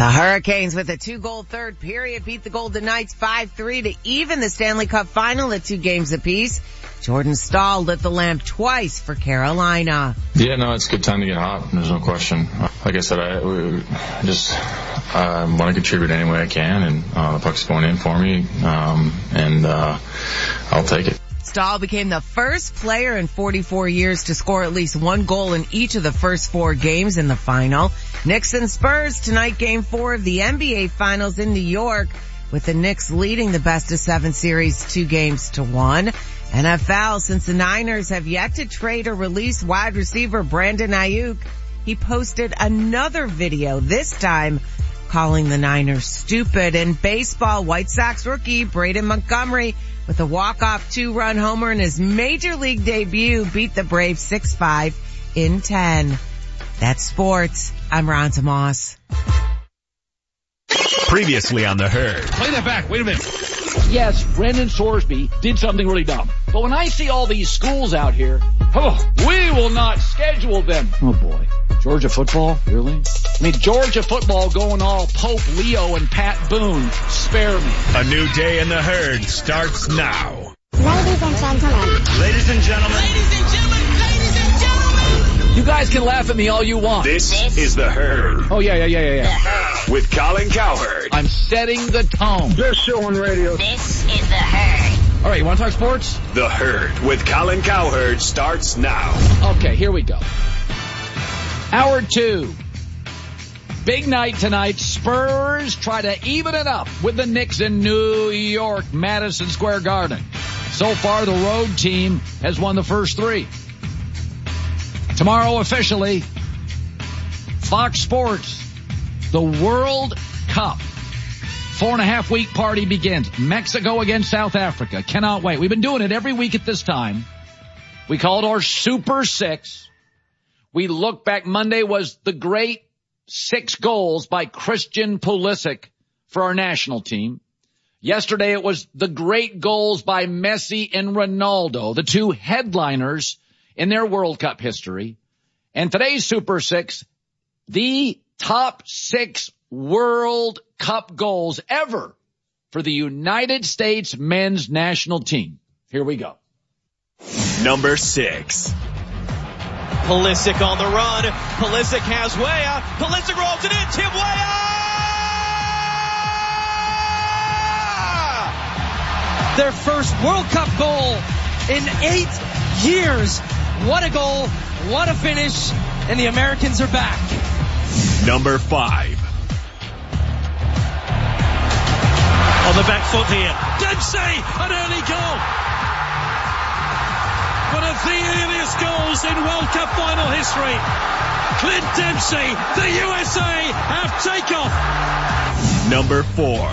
The Hurricanes with a 2-goal third period beat the Golden Knights 5-3 to even the Stanley Cup final at 2 games apiece. Jordan Staal lit the lamp twice for Carolina. Yeah, no, it's a good time to get hot. There's no question. Like I said, I just want to contribute any way I can, and the puck's going in for me, and I'll take it. Staal became the first player in 44 years to score at least 1 goal in each of the first 4 games in the final. Knicks and Spurs tonight, Game 4 of the NBA Finals in New York, with the Knicks leading the best-of-7 series 2-1. NFL, since the Niners have yet to trade or release wide receiver Brandon Ayuk, he posted another video, this time calling the Niners stupid. In baseball, White Sox rookie Braden Montgomery, with a walk-off 2-run homer in his major league debut, beat the Braves 6-5 in 10. That's sports. I'm Ron Tomas. Previously on The Herd. Play that back. Wait a minute. Yes, Brendan Sorsby did something really dumb. But when I see all these schools out here, we will not schedule them. Oh boy. Georgia football? Really? I mean, Georgia football going all Pope Leo and Pat Boone. Spare me. A new day in The Herd starts now. Ladies and gentlemen. Ladies and gentlemen. Ladies and gentlemen. Ladies and gentlemen. You guys can laugh at me all you want. This is The Herd. Oh, yeah. With Colin Cowherd. I'm setting the tone. Best show on radio. This is The Herd. All right, you want to talk sports? The Herd with Colin Cowherd starts now. Okay, here we go. Hour 2. Big night tonight. Spurs try to even it up with the Knicks in New York, Madison Square Garden. So far, the road team has won the first 3. Tomorrow, officially, Fox Sports, the World Cup 4.5-week party begins. Mexico against South Africa. Cannot wait. We've been doing it every week at this time. We call it our Super 6. We look back. Monday was the great 6 goals by Christian Pulisic for our national team. Yesterday it was the great goals by Messi and Ronaldo, the 2 headliners in their World Cup history. And today's Super 6, the top 6 World Cup goals ever for the United States men's national team. Here we go. Number 6. Pulisic on the run. Pulisic has Weah. Pulisic rolls it in. Tim Weah! Their first World Cup goal in 8 years. What a goal. What a finish. And the Americans are back. Number 5. On the back foot here. Dempsey, an early goal. One of the earliest goals in World Cup final history. Clint Dempsey, the USA have takeoff. Number 4.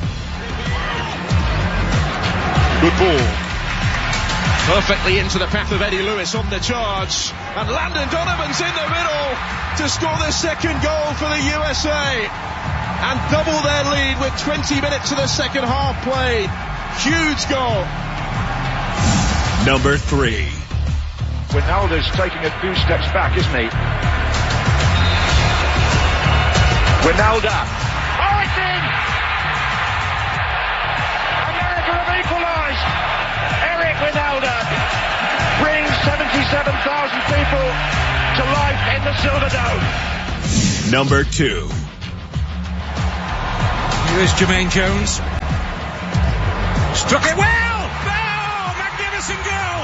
Good ball. Perfectly into the path of Eddie Lewis on the charge. And Landon Donovan's in the middle to score the second goal for the USA. And double their lead with 20 minutes of the second half played. Huge goal. Number 3. Ronaldo's taking a few steps back, isn't he? Ronaldo. Oh, it's in! America have equalised! Eric Ronaldo brings 77,000 people to life in the Silverdome. Number 2. Here's Jermaine Jones. Struck it well! Oh, magnificent goal!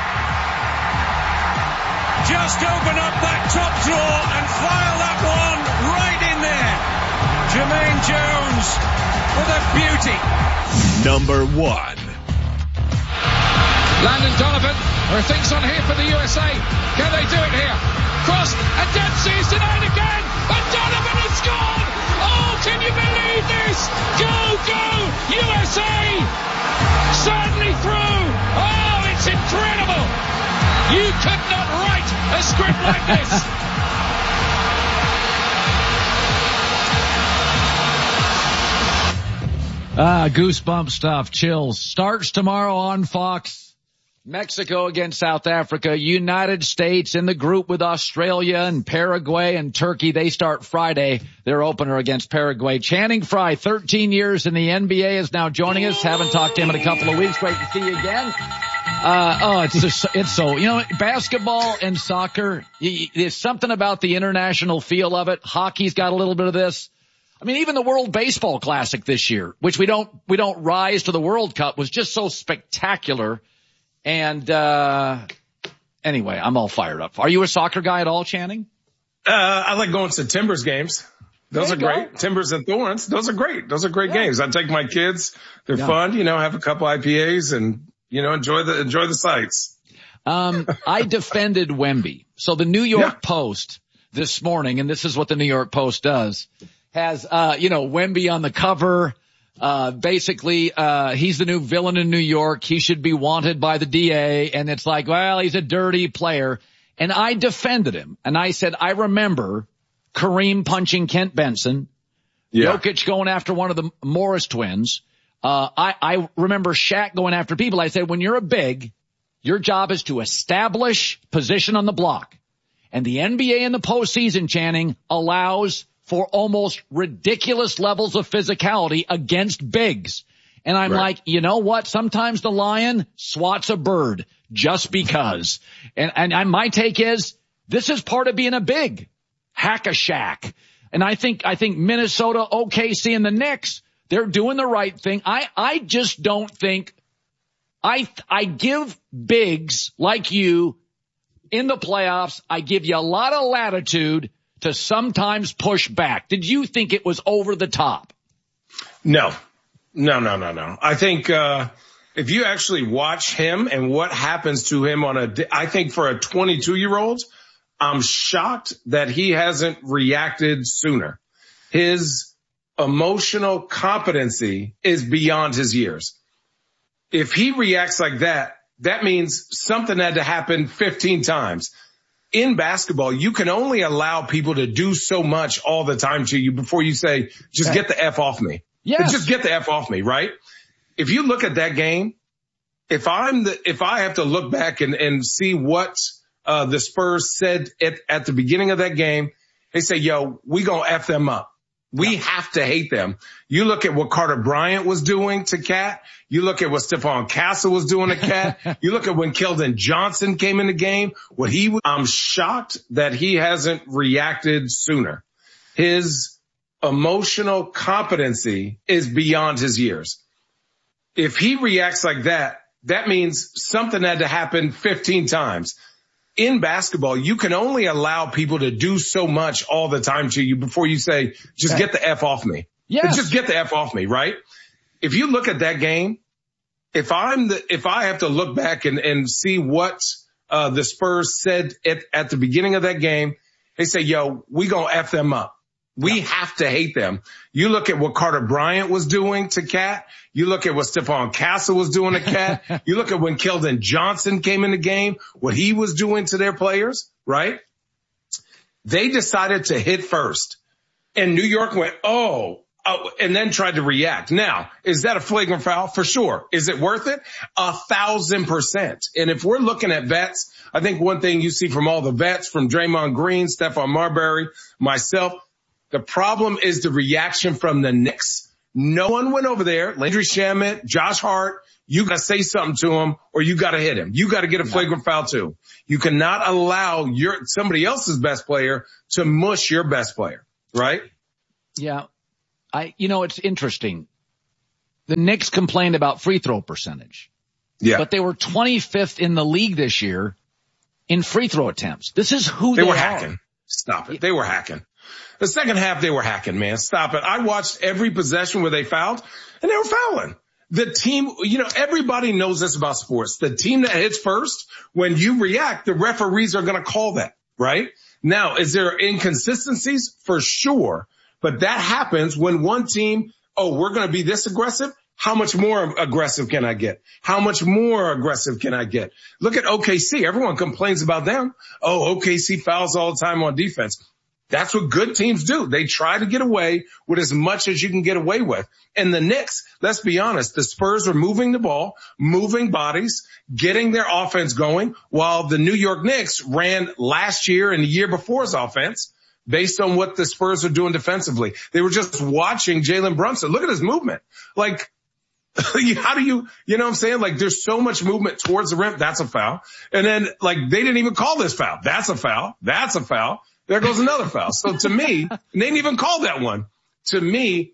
Just open up that top drawer and file that one right in there. Jermaine Jones with a beauty. Number 1. Landon Donovan, there are things on here for the USA. Can they do it here? Cross, and Dempsey is denied again, and Donovan has scored! Oh, can you believe this? Go, USA! Certainly through. Oh, it's incredible. You could not write a script like this. Goosebump stuff, chills. Starts tomorrow on Fox. Mexico against South Africa, United States in the group with Australia and Paraguay and Turkey. They start Friday, their opener against Paraguay. Channing Frye, 13 years in the NBA, is now joining us. Haven't talked to him in a couple of weeks. Great to see you again. It's so, basketball and soccer, there's something about the international feel of it. Hockey's got a little bit of this. I mean, even the World Baseball Classic this year, which we don't rise to the World Cup, was just so spectacular. And, anyway, I'm all fired up. Are you a soccer guy at all, Channing? I like going to Timbers games. Those are great. Timbers and Thorns. Those are great. Those are great games. I take my kids. They're fun, have a couple IPAs and, enjoy the sights. I defended Wemby. So the New York Post this morning, and this is what the New York Post does, has, Wemby on the cover. Basically, he's the new villain in New York. He should be wanted by the DA. And it's like, well, he's a dirty player. And I defended him. And I said, I remember Kareem punching Kent Benson, Jokic going after one of the Morris twins. I remember Shaq going after people. I said, when you're a big, your job is to establish position on the block. And the NBA in the postseason, Channing, allows for almost ridiculous levels of physicality against bigs. And I'm like, you know what? Sometimes the lion swats a bird just because. And my take is this is part of being a big. Hack a Shaq. And I think Minnesota, OKC, and the Knicks, they're doing the right thing. I just don't think I give bigs like you in the playoffs. I give you a lot of latitude to sometimes push back. Did you think it was over the top? No. I think, if you actually watch him and what happens to him I think for a 22-year-old, I'm shocked that he hasn't reacted sooner. His emotional competency is beyond his years. If he reacts like that, that means something had to happen 15 times. In basketball, you can only allow people to do so much all the time to you before you say, just get the F off me. Yes. Just get the F off me, right? If you look at that game, if I have to look back and see what the Spurs said at the beginning of that game, they say, yo, we gonna F them up. We have to hate them. You look at what Carter Bryant was doing to Cat. You look at what Stephon Castle was doing to Cat. You look at when Keldon Johnson came in the game, I'm shocked that he hasn't reacted sooner. His emotional competency is beyond his years. If he reacts like that, that means something had to happen 15 times. In basketball, you can only allow people to do so much all the time to you before you say, just get the F off me. Yes. Just get the F off me, right? If you look at that game, if I have to look back and see what the Spurs said at the beginning of that game, they say, yo, we gonna F them up. We have to hate them. You look at what Carter Bryant was doing to Cat. You look at what Stephon Castle was doing to Cat. You look at when Keldon Johnson came in the game, what he was doing to their players, right? They decided to hit first. And New York went, and then tried to react. Now, is that a flagrant foul? For sure. Is it worth it? 1,000%. And if we're looking at vets, I think one thing you see from all the vets, from Draymond Green, Stephon Marbury, myself, the problem is the reaction from the Knicks. No one went over there. Landry Shamet, Josh Hart, you got to say something to him or you got to hit him. You got to get a flagrant foul too. You cannot allow somebody else's best player to mush your best player, right? Yeah. It's interesting. The Knicks complained about free throw percentage. Yeah. But they were 25th in the league this year in free throw attempts. This is who they were are. hacking. Stop it. They were hacking. The second half, they were hacking, man. Stop it. I watched every possession where they fouled, and they were fouling. The team, everybody knows this about sports. The team that hits first, when you react, the referees are going to call that, right? Now, is there inconsistencies? For sure. But that happens when one team, we're going to be this aggressive. How much more aggressive can I get? How much more aggressive can I get? Look at OKC. Everyone complains about them. OKC fouls all the time on defense. That's what good teams do. They try to get away with as much as you can get away with. And the Knicks, let's be honest, the Spurs are moving the ball, moving bodies, getting their offense going, while the New York Knicks ran last year and the year before's offense based on what the Spurs are doing defensively. They were just watching Jalen Brunson. Look at his movement. Like, how do you know what I'm saying? Like, there's so much movement towards the rim. That's a foul. And then, like, they didn't even call this foul. That's a foul. That's a foul. There goes another foul. So to me, and they didn't even call that one. To me,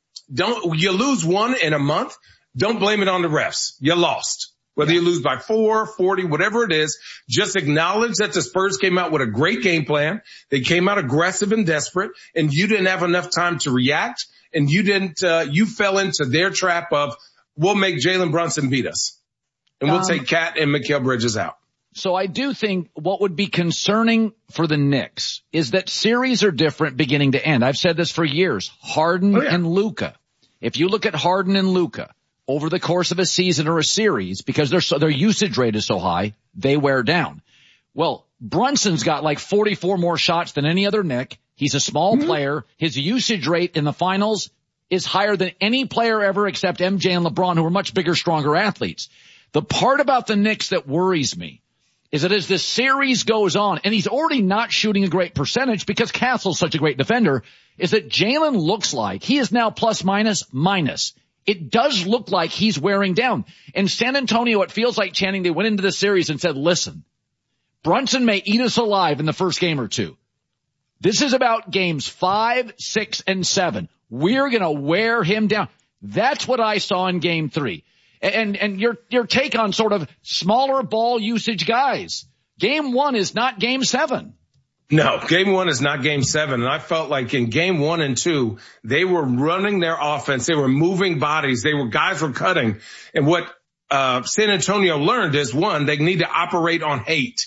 you lose one in a month, don't blame it on the refs. You lost. Whether you lose by 4, 40, whatever it is, just acknowledge that the Spurs came out with a great game plan. They came out aggressive and desperate, and you didn't have enough time to react, and you fell into their trap of, we'll make Jalen Brunson beat us, and we'll take Cat and Mikal Bridges out. So I do think what would be concerning for the Knicks is that series are different beginning to end. I've said this for years. Harden and Luka. If you look at Harden and Luka over the course of a season or a series, because their usage rate is so high, they wear down. Well, Brunson's got like 44 more shots than any other Knick. He's a small player. His usage rate in the finals is higher than any player ever except MJ and LeBron, who are much bigger, stronger athletes. The part about the Knicks that worries me is that as the series goes on, and he's already not shooting a great percentage because Castle's such a great defender, is that Jalen looks like he is now plus minus. It does look like he's wearing down. In San Antonio, it feels like, Channing, they went into the series and said, listen, Brunson may eat us alive in the first game or two. This is about games 5, 6, and 7. We're going to wear him down. That's what I saw in game 3. And your take on sort of smaller ball usage guys. Game 1 is not game 7. No, game 1 is not game 7. And I felt like in game 1 and 2, they were running their offense. They were moving bodies. Guys were cutting. And what, San Antonio learned is, 1, they need to operate on hate.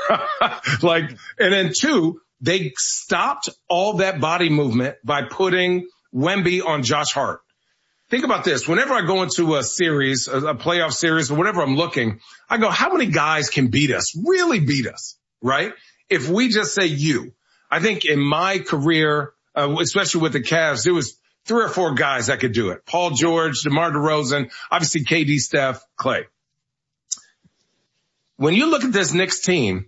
and then 2, they stopped all that body movement by putting Wemby on Josh Hart. Think about this. Whenever I go into a series, a playoff series, or whatever I'm looking, I go, how many guys can beat us, really beat us, right? If we just say I think in my career, especially with the Cavs, there was 3 or 4 guys that could do it. Paul George, DeMar DeRozan, obviously KD, Steph, Clay. When you look at this Knicks team,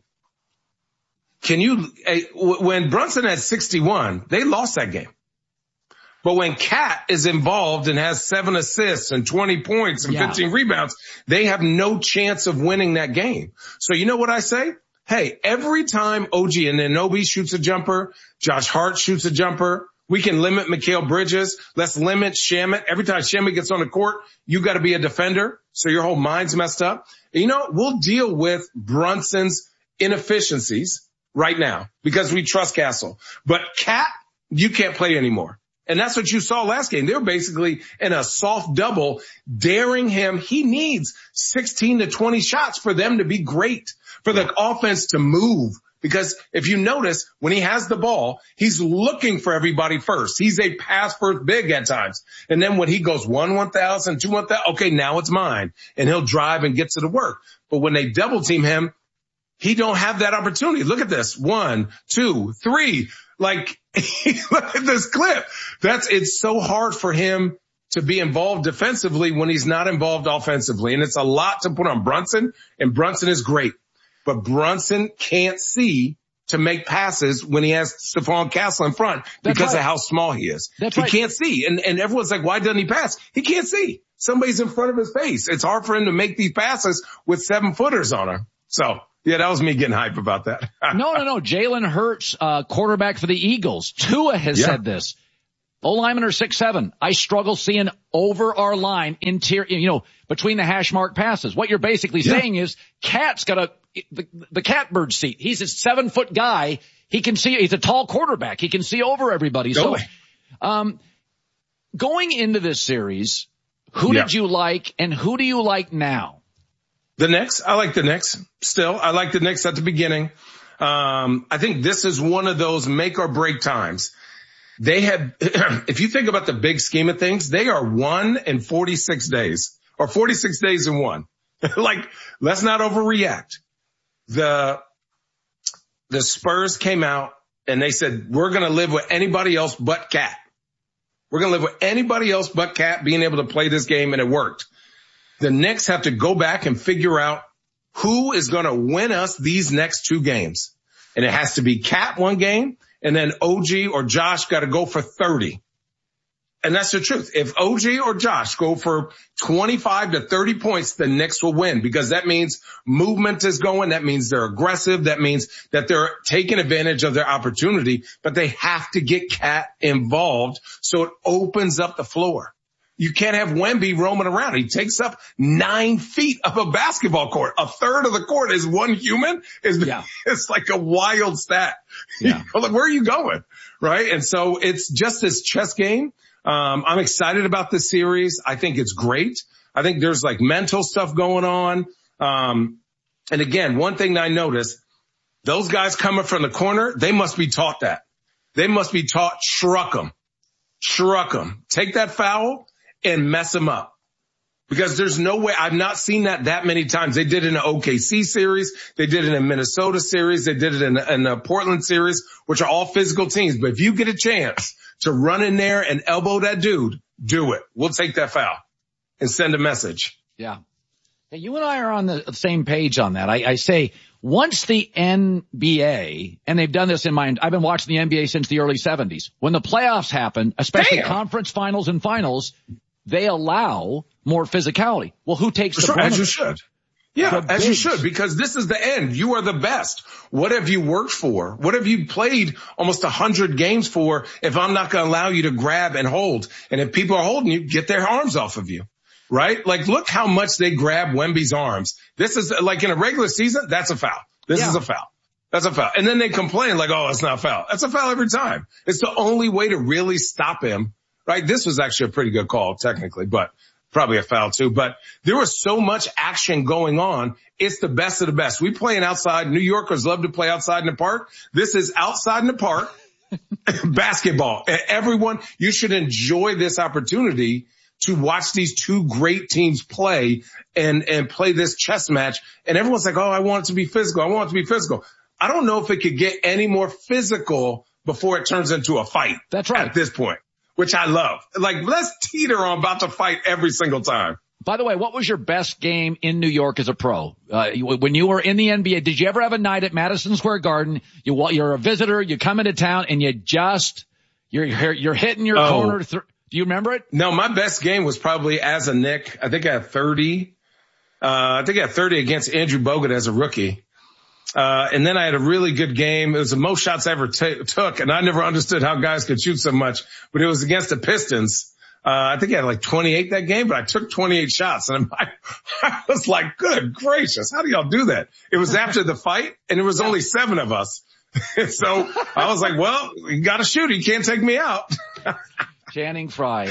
when Brunson had 61, they lost that game. But when Cat is involved and has 7 assists and 20 points and 15 rebounds, they have no chance of winning that game. So you know what I say? Hey, every time OG Anunoby shoots a jumper, Josh Hart shoots a jumper, we can limit Mikal Bridges. Let's limit Shamet. Every time Shamet gets on the court, you got to be a defender. So your whole mind's messed up. And we'll deal with Brunson's inefficiencies right now because we trust Castle. But Cat, you can't play anymore. And that's what you saw last game. They were basically in a soft double, daring him. He needs 16 to 20 shots for them to be great, for the offense to move. Because if you notice, when he has the ball, he's looking for everybody first. He's a pass first big at times. And then when he goes 1,000, 2, 1,000, okay, now it's mine. And he'll drive and get to the work. But when they double team him, he don't have that opportunity. Look at this. 1, 2, 3. Like, look at this clip. It's so hard for him to be involved defensively when he's not involved offensively. And it's a lot to put on Brunson, and Brunson is great. But Brunson can't see to make passes when he has Stephon Castle in front because of how small he is. He can't see. And everyone's like, why doesn't he pass? He can't see. Somebody's in front of his face. It's hard for him to make these passes with 7-footers on him. So, yeah, that was me getting hype about that. No. Jalen Hurts, quarterback for the Eagles. Tua has said this. O-linemen are 6'7". I struggle seeing over our line interior, between the hash mark passes. What you're basically saying is Cat's got the catbird seat. He's a 7-foot guy. He can see, he's a tall quarterback. He can see over everybody. So, going into this series, who did you like and who do you like now? The Knicks. I like the Knicks still. I like the Knicks at the beginning. I think this is one of those make or break times. They have, if you think about the big scheme of things, they are 1 in 46 days or 46 days in 1. Like, let's not overreact. The Spurs came out and they said, we're going to live with anybody else but Cat. We're going to live with anybody else but Cat being able to play this game, and it worked. The Knicks have to go back and figure out who is going to win us these next 2 games. And it has to be Cat one game, and then OG or Josh got to go for 30. And that's the truth. If OG or Josh go for 25 to 30 points, the Knicks will win, because that means movement is going. That means they're aggressive. That means that they're taking advantage of their opportunity, but they have to get Cat involved so it opens up the floor. You can't have Wemby roaming around. He takes up 9 feet of a basketball court. A third of the court is one human. It's like a wild stat. Yeah. Like, where are you going? Right. And so it's just this chess game. I'm excited about this series. I think it's great. I think there's like mental stuff going on. And again, one thing that I noticed, those guys coming from the corner, they must be taught that. They must be taught, shrug them. Take that foul and mess them up. Because there's no way, I've not seen that many times. They did it in the OKC series. They did it in Minnesota series. They did it in the Portland series, which are all physical teams. But if you get a chance to run in there and elbow that dude, do it. We'll take that foul and send a message. Yeah. Hey, you and I are on the same page on that. I say once the NBA, and they've done this I've been watching the NBA since the early 70s. When the playoffs happen, especially conference finals and finals, they allow more physicality. Well, who takes the brunt? As you should. Yeah, as you should, because this is the end. You are the best. What have you worked for? What have you played almost 100 games for if I'm not going to allow you to grab and hold? And if people are holding you, get their arms off of you, right? Like, look how much they grab Wemby's arms. This is like in a regular season, that's a foul. This is a foul. That's a foul. And then they complain like, oh, it's not a foul. That's a foul every time. It's the only way to really stop him, right? This was actually a pretty good call technically, but probably a foul too, but there was so much action going on. It's the best of the best. We playing outside. New Yorkers love to play outside in the park. This is outside in the park basketball. And everyone, you should enjoy this opportunity to watch these 2 great teams play and play this chess match. And everyone's like, oh, I want it to be physical. I want it to be physical. I don't know if it could get any more physical before it turns into a fight. That's right. At this point. Which I love. Like, let's teeter on about to fight every single time. By the way, what was your best game in New York as a pro? When you were in the NBA, did you ever have a night at Madison Square Garden? You're a visitor, you come into town, and you're hitting your corner. Do you remember it? No, my best game was probably as a Knick. I think I had 30. I think I had 30 against Andrew Bogut as a rookie. And then I had a really good game. It was the most shots I ever took, and I never understood how guys could shoot so much, but it was against the Pistons. I think I had like 28 that game, but I took 28 shots, and I was like, good gracious, how do y'all do that? It was after the fight, and there was only 7 of us. So I was like, well, you got to shoot. You can't take me out. Channing Frye.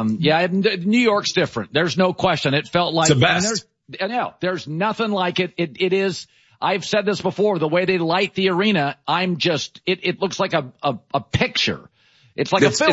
New York's different. There's no question. It felt like it's the best. There's nothing like it. It is. I've said this before, the way they light the arena, it looks like a picture. It's like a film.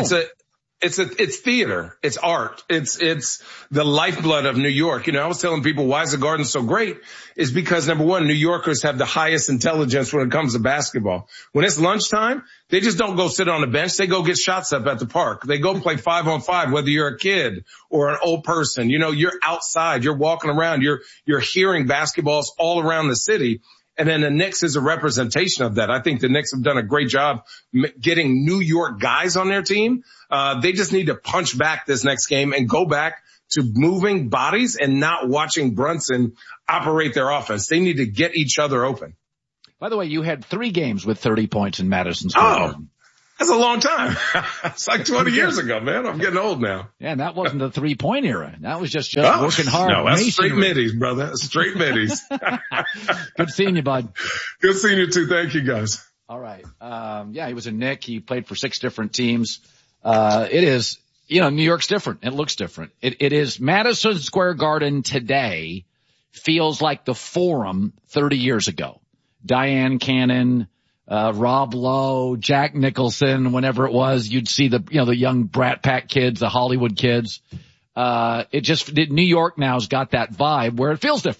It's theater. It's art. It's the lifeblood of New York. You know, I was telling people why is the Garden so great is because number one, New Yorkers have the highest intelligence when it comes to basketball. When it's lunchtime, they just don't go sit on the bench. They go get shots up at the park. They go play 5-on-5, whether you're a kid or an old person. You know, you're outside, you're walking around, you're hearing basketballs all around the city. And then the Knicks is a representation of that. I think the Knicks have done a great job getting New York guys on their team. They just need to punch back this next game and go back to moving bodies and not watching Brunson operate their offense. They need to get each other open. By the way, you had 3 games with 30 points in Madison Square Garden. That's a long time. It's like 20 years ago, man. I'm getting old now. Yeah, and that wasn't the 3-point era. That was just working hard. No, that's straight middies, brother. Straight middies. Good seeing you, bud. Good seeing you too. Thank you, guys. All right. He was a Knick. He played for 6 different teams. It is, New York's different. It looks different. It is Madison Square Garden today feels like the Forum 30 years ago. Diane Cannon, Rob Lowe, Jack Nicholson, whenever it was, you'd see the young Brat Pack kids, the Hollywood kids. New York now's got that vibe where it feels different.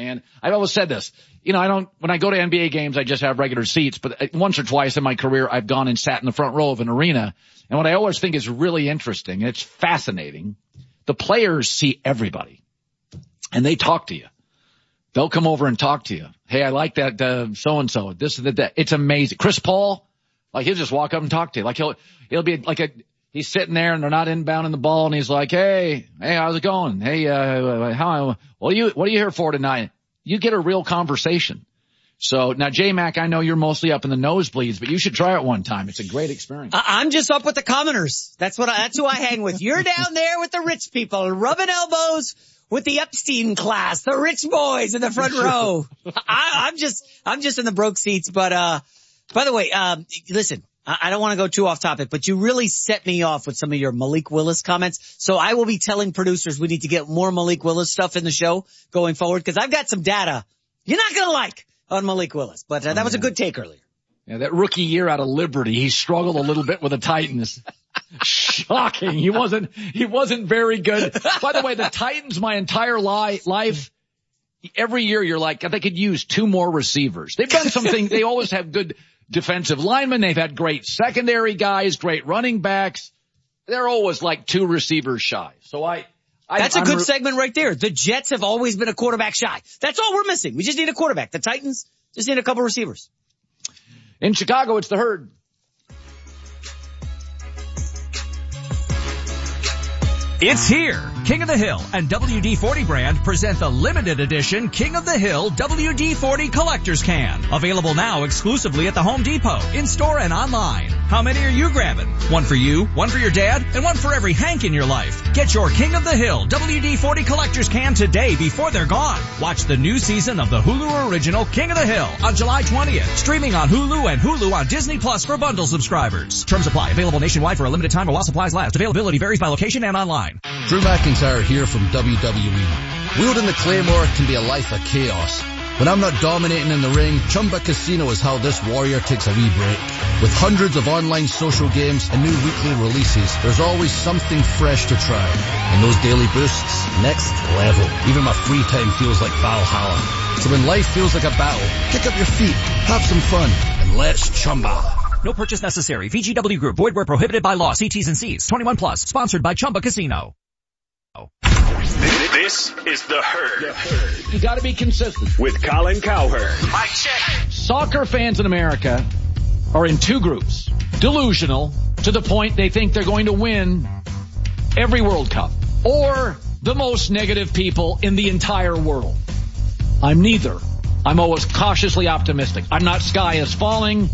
And I've always said this, when I go to NBA games, I just have regular seats, but once or twice in my career, I've gone and sat in the front row of an arena. And what I always think is really interesting, and it's fascinating, the players see everybody and they talk to you. They'll come over and talk to you. Hey, I like that, so-and-so, this and that. It's amazing. Chris Paul, like he'll just walk up and talk to you. Like he'll be like he's sitting there and they're not inbounding the ball and he's like, hey, how's it going? Hey, what are you here for tonight? You get a real conversation. So now, J-Mac, I know you're mostly up in the nosebleeds, but you should try it one time. It's a great experience. I'm just up with the commoners. That's who I hang with. You're down there with the rich people, rubbing elbows with the Epstein class, the rich boys in the front row. I'm just in the broke seats. But, by the way, listen, I don't want to go too off topic, but you really set me off with some of your Malik Willis comments. So I will be telling producers we need to get more Malik Willis stuff in the show going forward, because I've got some data you're not going to like on Malik Willis. But that was a good take earlier. Yeah, that rookie year out of Liberty, he struggled a little bit with the Titans. Shocking. He wasn't very good. By the way, the Titans, my entire life, every year you're like, they could use 2 more receivers. They've done something. They always have good defensive linemen. They've had great secondary guys, great running backs. They're always like 2 receivers shy. So that's a good segment right there. The Jets have always been a quarterback shy. That's all we're missing. We just need a quarterback. The Titans just need a couple receivers. In Chicago, it's the Herd. It's here. King of the Hill and WD-40 brand present the limited edition King of the Hill WD-40 Collector's Can. Available now exclusively at the Home Depot, in-store and online. How many are you grabbing? One for you, one for your dad, and one for every Hank in your life. Get your King of the Hill WD-40 Collector's Can today before they're gone. Watch the new season of the Hulu original King of the Hill on July 20th. Streaming on Hulu and Hulu on Disney Plus for bundle subscribers. Terms apply. Available nationwide for a limited time while supplies last. Availability varies by location and online. Drew McIntyre here from WWE. Wielding the Claymore can be a life of chaos. When I'm not dominating in the ring, Chumba Casino is how this warrior takes a wee break. With hundreds of online social games and new weekly releases, there's always something fresh to try. And those daily boosts, next level. Even my free time feels like Valhalla. So when life feels like a battle, kick up your feet, have some fun, and let's Chumba. No purchase necessary. VGW Group. Void where prohibited by law. See T's and C's. 21 plus. Sponsored by Chumba Casino. This is The Herd. You got to be consistent. With Colin Cowherd. Mic check. Soccer fans in America are in 2 groups. Delusional to the point they think they're going to win every World Cup. Or the most negative people in the entire world. I'm neither. I'm always cautiously optimistic. I'm not sky is falling.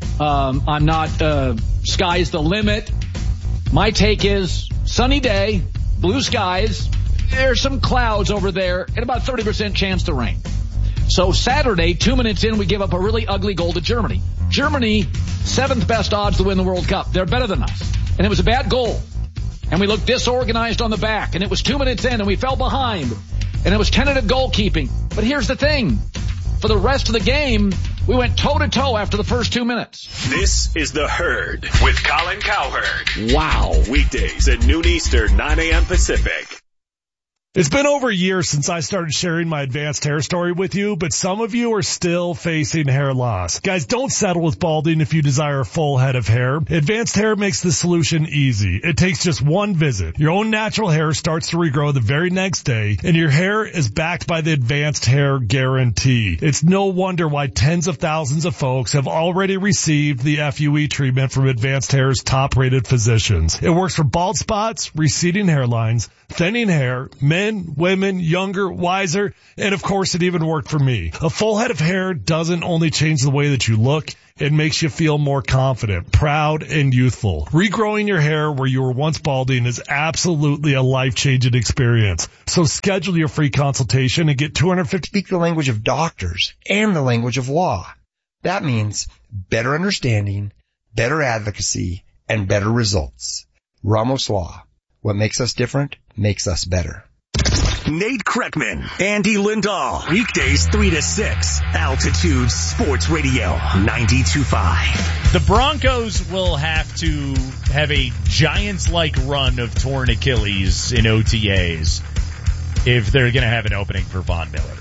I'm not sky's the limit. My take is sunny day, blue skies. There's some clouds over there and about 30% chance to rain. So Saturday, 2 minutes in, we give up a really ugly goal to Germany. Germany, 7th best odds to win the World Cup. They're better than us. And it was a bad goal. And we looked disorganized on the back. And it was 2 minutes in and we fell behind. And it was tentative goalkeeping. But here's the thing. For the rest of the game, we went toe-to-toe after the first 2 minutes. This is The Herd with Colin Cowherd. Wow. Weekdays at noon Eastern, 9 a.m. Pacific. It's been over a year since I started sharing my advanced hair story with you, but some of you are still facing hair loss. Guys, don't settle with balding if you desire a full head of hair. Advanced Hair makes the solution easy. It takes just one visit. Your own natural hair starts to regrow the very next day, and your hair is backed by the Advanced Hair Guarantee. It's no wonder why tens of thousands of folks have already received the FUE treatment from Advanced Hair's top-rated physicians. It works for bald spots, receding hairlines, thinning hair, men, women, younger, wiser, and of course it even worked for me. A full head of hair doesn't only change the way that you look, it makes you feel more confident, proud, and youthful. Regrowing your hair where you were once balding is absolutely a life-changing experience. So schedule your free consultation and get $250. Speak the language of doctors and the language of law. That means better understanding, better advocacy, and better results. Ramos Law. What makes us different makes us better. Nate Kreckman, Andy Lindahl, weekdays 3 to 6, Altitude Sports Radio, 92.5. The Broncos will have to have a Giants-like run of torn Achilles in OTAs if they're going to have an opening for Von Miller.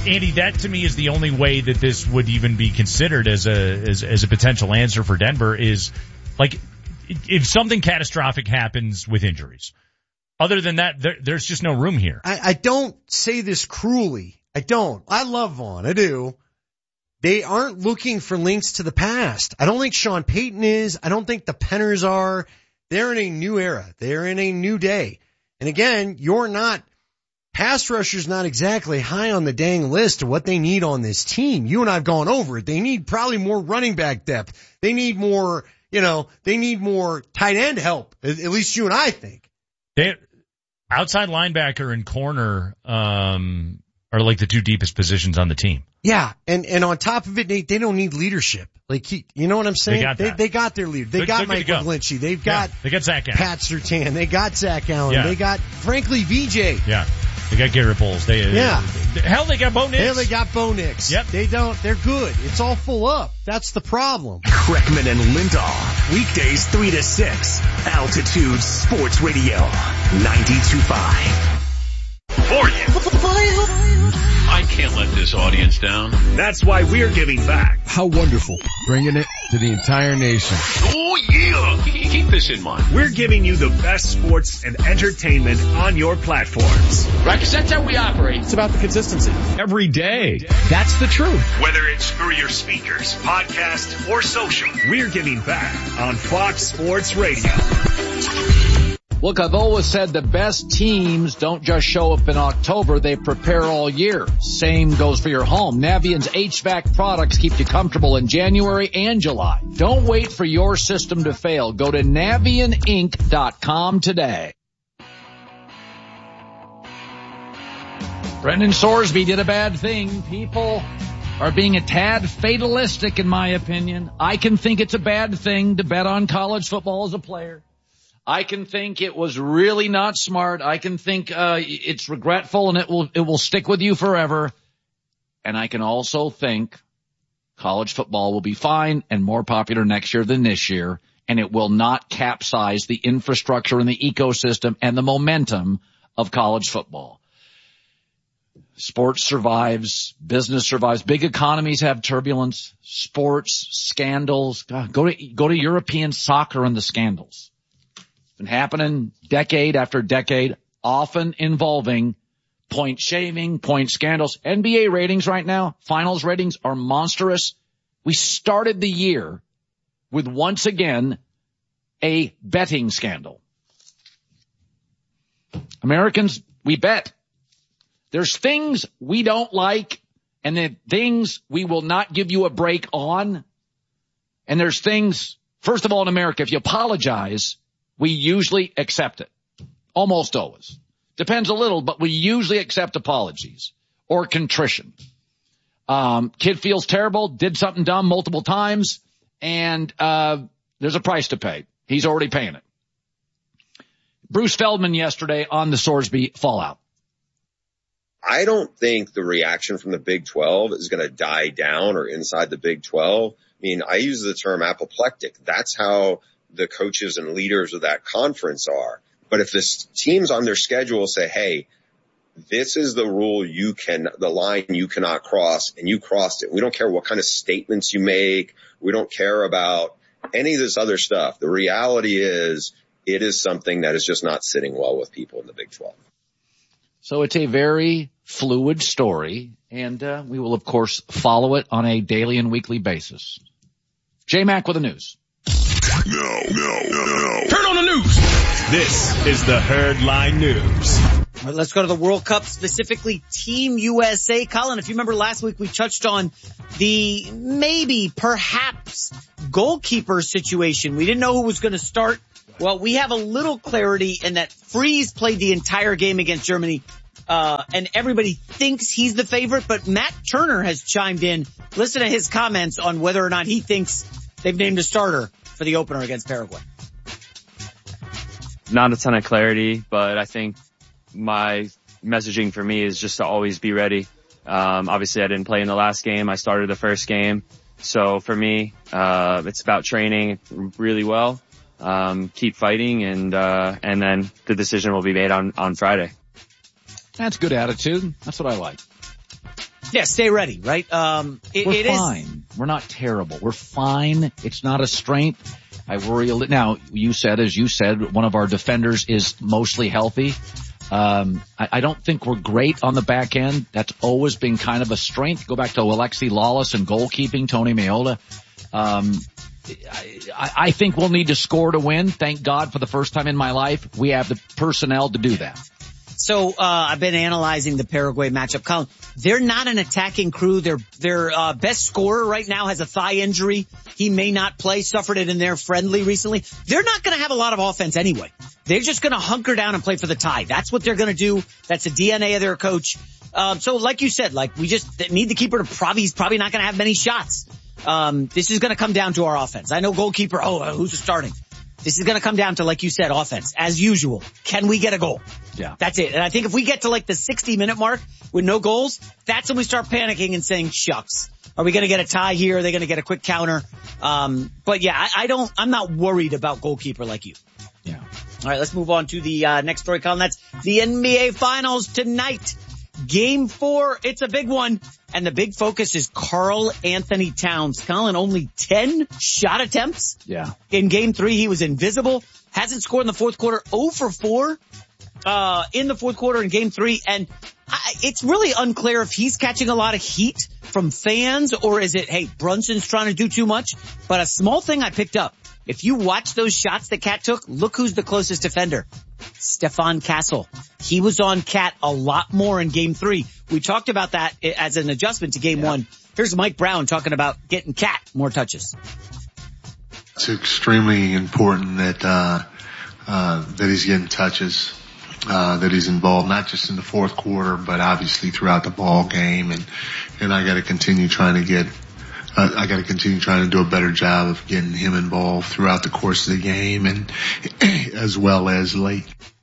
Andy, that to me is the only way that this would even be considered as a potential answer for Denver is, like, if something catastrophic happens with injuries. Other than that, there's just no room here. I don't say this cruelly. I don't. I love Vaughn. I do. They aren't looking for links to the past. I don't think Sean Payton is. I don't think the Penners are. They're in a new era. They're in a new day. And again, pass rusher's not exactly high on the dang list of what they need on this team. You and I have gone over it. They need probably more running back depth. They need more, they need more tight end help. At least you and I think. Outside linebacker and corner, are like the two deepest positions on the team. Yeah. And on top of it, they don't need leadership. Like, you know what I'm saying? They got their leader. They got Mike McGlinchey. They've got Zach Allen. Pat Surtain. They got Zach Allen. Yeah. They got, frankly, VJ. Yeah. They got Garrett Bowles. Hell, they got Bo Nix. Hell, they got Bo Nix. Yep. They're good. It's all full up. That's the problem. Kreckman and Lindahl. Weekdays 3 to 6. Altitude Sports Radio. 92.5. For you. I can't let this audience down. That's why we're giving back. How wonderful. Bringing it to the entire nation. Oh, yeah. Keep this in mind. We're giving you the best sports and entertainment on your platforms. Right, because that's how we operate. It's about the consistency. Every day. That's the truth. Whether it's through your speakers, podcast, or social, we're giving back on Fox Sports Radio. Look, I've always said the best teams don't just show up in October, they prepare all year. Same goes for your home. Navient's HVAC products keep you comfortable in January and July. Don't wait for your system to fail. Go to NavientInc.com today. Brendan Sorsby did a bad thing. People are being a tad fatalistic, in my opinion. I can think it's a bad thing to bet on college football as a player. I can think it was really not smart. I can think it's regretful and it will stick with you forever. And I can also think college football will be fine and more popular next year than this year, and it will not capsize the infrastructure and the ecosystem and the momentum of college football. Sports survives, business survives, big economies have turbulence, sports, scandals. God, go to European soccer and the scandals. Been happening decade after decade, often involving point shaving, point scandals. NBA ratings right now, finals ratings are monstrous. We started the year with once again a betting scandal. Americans, we bet. There's things we don't like and the things we will not give you a break on. And there's things, first of all, in America, if you apologize, we usually accept it. Almost always. Depends a little, but we usually accept apologies or contrition. Kid feels terrible, did something dumb multiple times, and there's a price to pay. He's already paying it. Bruce Feldman yesterday on the Sorsby fallout. I don't think the reaction from the Big 12 is going to die down or inside the Big 12. I mean, I use the term apoplectic. That's how the coaches and leaders of that conference are. But if the teams on their schedule say, hey, this is the rule the line you cannot cross, and you crossed it. We don't care what kind of statements you make. We don't care about any of this other stuff. The reality is it is something that is just not sitting well with people in the Big 12. So it's a very fluid story, and we will, of course, follow it on a daily and weekly basis. J-Mac with the news. No. Turn on the news. This is the Herdline News. All right, let's go to the World Cup, specifically Team USA. Colin, if you remember last week, we touched on the perhaps goalkeeper situation. We didn't know who was going to start. Well, we have a little clarity in that Freese played the entire game against Germany, and everybody thinks he's the favorite, but Matt Turner has chimed in. Listen to his comments on whether or not he thinks they've named a starter for the opener against Paraguay. Not a ton of clarity, but I think my messaging for me is just to always be ready. Obviously I didn't play in the last game. I started the first game. So for me, it's about training really well, keep fighting, and then the decision will be made on Friday. That's good attitude. That's what I like. Yeah, stay ready, right? We're fine. We're not terrible. We're fine. It's not a strength. I worry a little. Now, as you said, one of our defenders is mostly healthy. I don't think we're great on the back end. That's always been kind of a strength. Go back to Alexi Lawless and goalkeeping, Tony Meola. I think we'll need to score to win. Thank God for the first time in my life, we have the personnel to do that. So, I've been analyzing the Paraguay matchup. Colin, they're not an attacking crew. Their best scorer right now has a thigh injury. He may not play, suffered it in their friendly recently. They're not going to have a lot of offense anyway. They're just going to hunker down and play for the tie. That's what they're going to do. That's the DNA of their coach. So like you said, we just need the keeper to he's probably not going to have many shots. This is going to come down to our offense. I know goalkeeper, who's starting? This is going to come down to, like you said, offense. As usual, can we get a goal? Yeah. That's it. And I think if we get to the 60-minute mark with no goals, that's when we start panicking and saying, shucks. Are we going to get a tie here? Are they going to get a quick counter? But yeah, I'm not worried about goalkeeper like you. Yeah. All right, let's move on to the next story, Colin. That's the NBA Finals tonight. Game 4, it's a big one. And the big focus is Karl Anthony Towns. Colin, only 10 shot attempts. Yeah. In Game 3, he was invisible. Hasn't scored in the fourth quarter. 0 for 4 in the fourth quarter in Game 3. And it's really unclear if he's catching a lot of heat from fans or is it, hey, Brunson's trying to do too much. But a small thing I picked up. If you watch those shots that Cat took, look who's the closest defender. Stephon Castle. He was on Cat a lot more in Game 3. We talked about that as an adjustment to Game 1. Here's Mike Brown talking about getting Cat more touches. It's extremely important that he's getting touches, that he's involved not just in the fourth quarter, but obviously throughout the ball game. And I got to continue trying to do a better job of getting him involved throughout the course of the game and as well as late.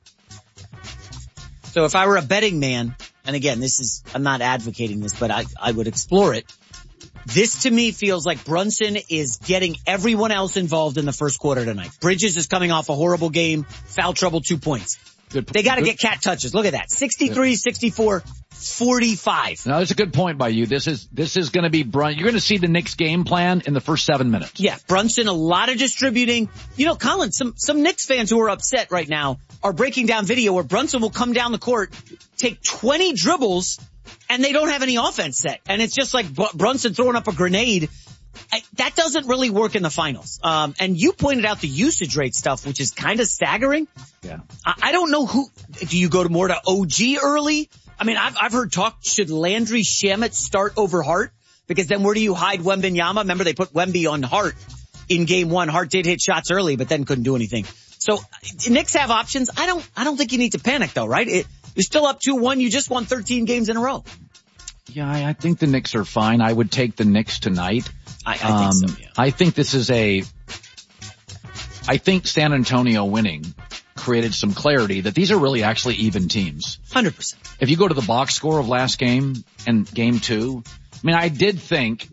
So if I were a betting man, and again, I'm not advocating this, but I would explore it. This to me feels like Brunson is getting everyone else involved in the first quarter tonight. Bridges is coming off a horrible game, foul trouble, 2 points. They got to get Cat touches. Look at that. 63, 64, 45. No, that's a good point by you. This is going to be Brunson. You're going to see the Knicks game plan in the first 7 minutes. Yeah, Brunson, a lot of distributing. You know, Colin, some Knicks fans who are upset right now are breaking down video where Brunson will come down the court, take 20 dribbles, and they don't have any offense set. And it's just like Brunson throwing up a grenade. That doesn't really work in the finals. And you pointed out the usage rate stuff, which is kind of staggering. Yeah. I don't know do you go more to OG early? I mean, I've heard talk, should Landry Shamet start over Hart? Because then where do you hide Wembanyama? Remember they put Wemby on Hart in Game 1. Hart did hit shots early, but then couldn't do anything. So Knicks have options. I don't think you need to panic though, right? You're still up 2-1. You just won 13 games in a row. Yeah, I think the Knicks are fine. I would take the Knicks tonight. I think so, yeah. I think San Antonio winning created some clarity that these are really actually even teams. 100%. If you go to the box score of last game and Game 2, I mean, I do think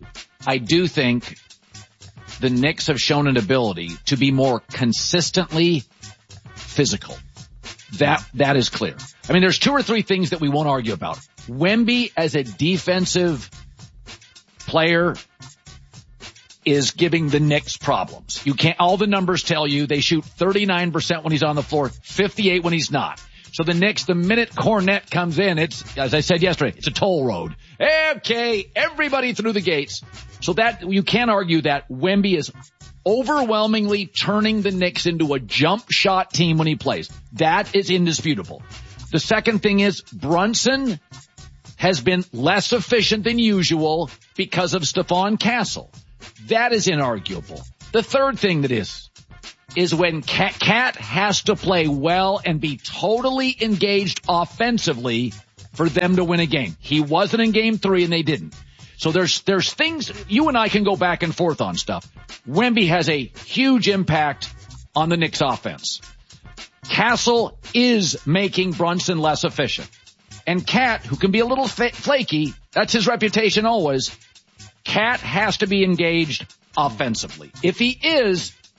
the Knicks have shown an ability to be more consistently physical. That is clear. I mean, there's 2 or 3 things that we won't argue about. Wemby as a defensive player is giving the Knicks problems. All the numbers tell you they shoot 39% when he's on the floor, 58 when he's not. So the Knicks, the minute Cornette comes in, it's, as I said yesterday, it's a toll road. Okay, everybody through the gates. So that, you can't argue that Wemby is overwhelmingly turning the Knicks into a jump shot team when he plays. That is indisputable. The second thing is Brunson has been less efficient than usual because of Stephon Castle. That is inarguable. The third thing that is when Cat has to play well and be totally engaged offensively for them to win a game. He wasn't in Game 3 and they didn't. So there's things, you and I can go back and forth on stuff. Wemby has a huge impact on the Knicks offense. Castle is making Brunson less efficient. And Cat, who can be a little flaky, that's his reputation always, Cat has to be engaged offensively. If he is,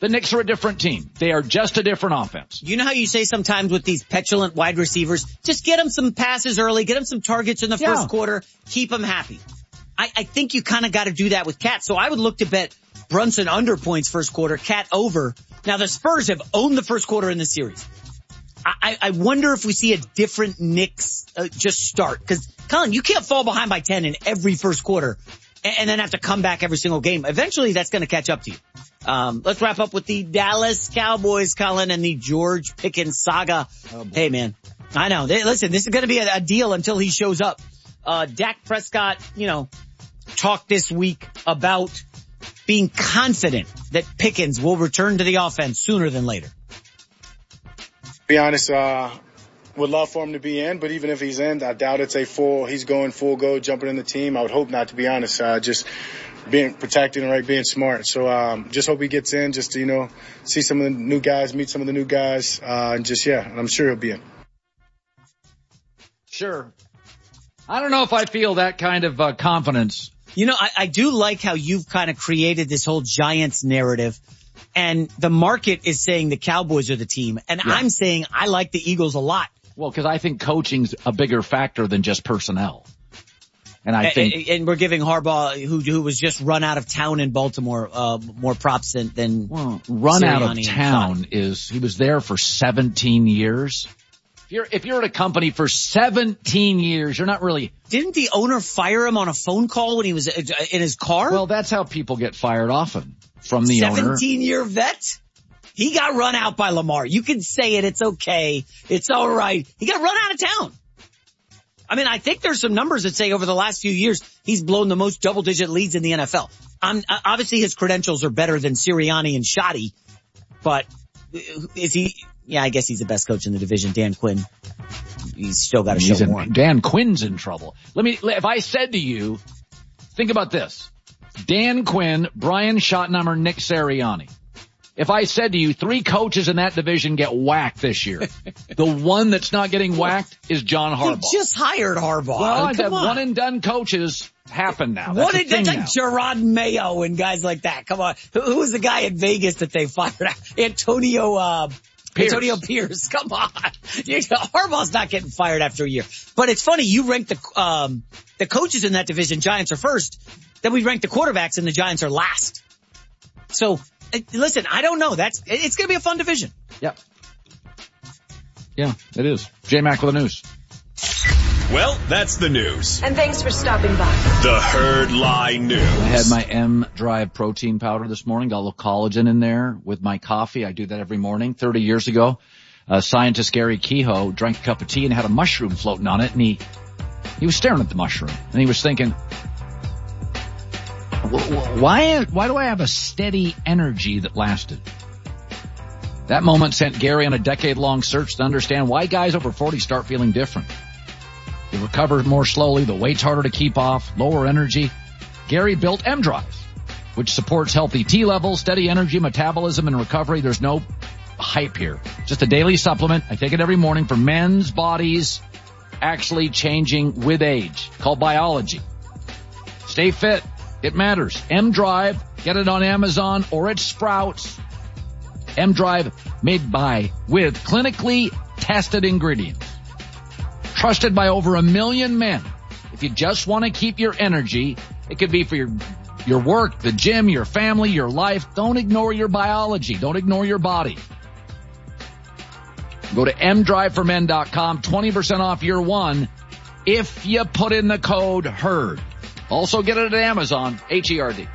The Knicks are a different team. They are just a different offense. You know how you say sometimes with these petulant wide receivers, just get them some passes early, get them some targets in the first quarter, keep them happy. I think you kind of got to do that with Cat. So I would look to bet Brunson under points first quarter, Cat over. Now the Spurs have owned the first quarter in the series. I wonder if we see a different Knicks just start. Because, Colin, you can't fall behind by 10 in every first quarter and then have to come back every single game. Eventually, that's going to catch up to you. Let's wrap up with the Dallas Cowboys, Colin, and the George Pickens saga. Oh, hey, man, I know. Listen, this is going to be a deal until he shows up. Dak Prescott, talked this week about being confident that Pickens will return to the offense sooner than later. To be honest, would love for him to be in, but even if he's in, I doubt it's he's going full go, jumping in the team. I would hope not, to be honest, just being protected and right, being smart. So, just hope he gets in just to, see some of the new guys, meet some of the new guys, and I'm sure he'll be in. Sure. I don't know if I feel that kind of confidence. I do like how you've kind of created this whole Giants narrative, and the market is saying the Cowboys are the team, and I'm saying I like the Eagles a lot. Well, because I think coaching's a bigger factor than just personnel. And I think, and we're giving Harbaugh, who was just run out of town in Baltimore, more props than run Sirianni out of town he was there for 17 years. If you're at a company for 17 years, you're not really. Didn't the owner fire him on a phone call when he was in his car? Well, that's how people get fired often from the owner. 17-year vet? He got run out by Lamar. You can say it. It's okay. It's all right. He got run out of town. I mean, I think there's some numbers that say over the last few years, he's blown the most double-digit leads in the NFL. Obviously, his credentials are better than Sirianni and Shoddy, but is he? Yeah, I guess he's the best coach in the division, Dan Quinn. He's still got to show more. Dan Quinn's in trouble. If I said to you, think about this. Dan Quinn, Brian Schottenheimer, Nick Sirianni. If I said to you, 3 coaches in that division get whacked this year, the one that's not getting whacked is John Harbaugh. He just hired Harbaugh. Well, I've had one and done coaches happen now. That's like Gerard Mayo and guys like that. Come on. Who was the guy in Vegas that they fired? Antonio Pierce. Come on. Harbaugh's not getting fired after a year. But it's funny, you ranked the coaches in that division, Giants are first. Then we ranked the quarterbacks and the Giants are last. So, listen, I don't know. It's going to be a fun division. Yep. Yeah, it is. J-Mac with the news. Well, that's the news. And thanks for stopping by. The Herd Lie News. I had my M-Drive protein powder this morning. Got a little collagen in there with my coffee. I do that every morning. 30 years ago, scientist Gary Kehoe drank a cup of tea and had a mushroom floating on it, and he was staring at the mushroom, and he was thinking, why do I have a steady energy that lasted? That moment sent Gary on a decade-long search to understand why guys over 40 start feeling different. They recover more slowly, the weight's harder to keep off, lower energy. Gary built M-Drive, which supports healthy T levels, steady energy, metabolism, and recovery. There's no hype here. Just a daily supplement. I take it every morning for men's bodies actually changing with age, called biology. Stay fit. It matters. M-Drive. Get it on Amazon or at Sprouts. M-Drive made with clinically tested ingredients. Trusted by over 1 million men. If you just want to keep your energy, it could be for your work, the gym, your family, your life. Don't ignore your biology. Don't ignore your body. Go to mdriveformen.com, 20% off year one if you put in the code HERD. Also get it at Amazon, HERD.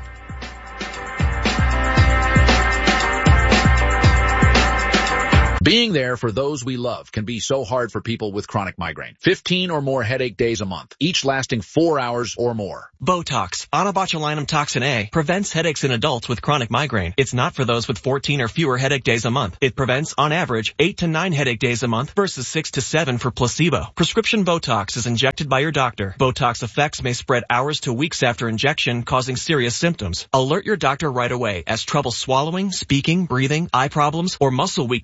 Being there for those we love can be so hard for people with chronic migraine. 15 or more headache days a month, each lasting 4 hours or more. Botox, onabotulinum toxin A, prevents headaches in adults with chronic migraine. It's not for those with 14 or fewer headache days a month. It prevents, on average, 8 to 9 headache days a month versus 6 to 7 for placebo. Prescription Botox is injected by your doctor. Botox effects may spread hours to weeks after injection, causing serious symptoms. Alert your doctor right away, as trouble swallowing, speaking, breathing, eye problems, or muscle weakness can be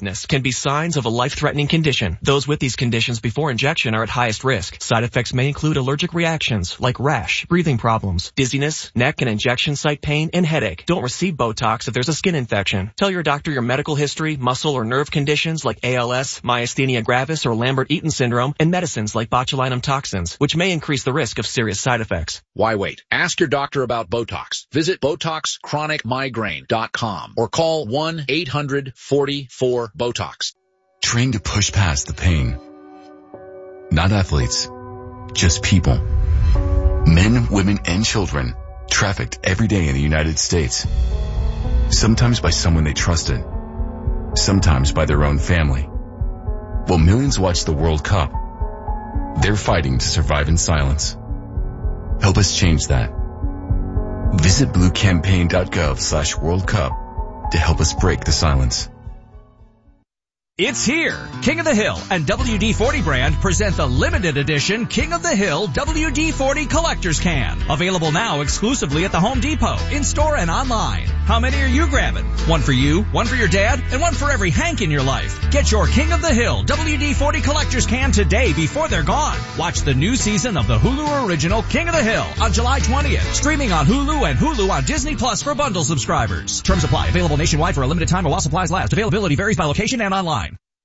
be signs of a life-threatening condition. Those with these conditions before injection are at highest risk. Side effects may include allergic reactions like rash, breathing problems, dizziness, neck and injection site pain, and headache. Don't receive Botox if there's a skin infection. Tell your doctor your medical history, muscle or nerve conditions like ALS, myasthenia gravis, or Lambert-Eaton syndrome, and medicines like botulinum toxins, which may increase the risk of serious side effects. Why wait? Ask your doctor about Botox. Visit BotoxChronicMigraine.com or call 1-800-44-BOTOX. Train to push past the pain. Not athletes, just people. Men, women, and children trafficked every day in the United States. Sometimes by someone they trusted, sometimes by their own family. While millions watch the World Cup, they're fighting to survive in silence. Help us change that. Visit bluecampaign.gov/World Cup to help us break the silence. It's here. King of the Hill and WD-40 brand present the limited edition King of the Hill WD-40 Collector's Can. Available now exclusively at the Home Depot, in-store and online. How many are you grabbing? One for you, one for your dad, and one for every Hank in your life. Get your King of the Hill WD-40 Collector's Can today before they're gone. Watch the new season of the Hulu original King of the Hill on July 20th. Streaming on Hulu and Hulu on Disney Plus for bundle subscribers. Terms apply. Available nationwide for a limited time while supplies last. Availability varies by location and online.